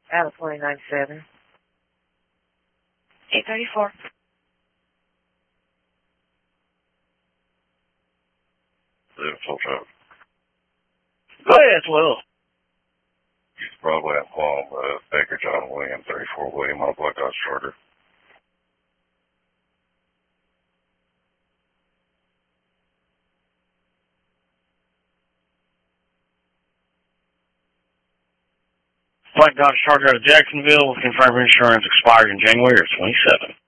Out of 29.7. 834. Full truck. Go ahead, Will. He's probably at home, Baker John William, 34 William on a Black Dodge Charger. Black Dodge Charger out of Jacksonville with confirmed insurance expired in January of 27.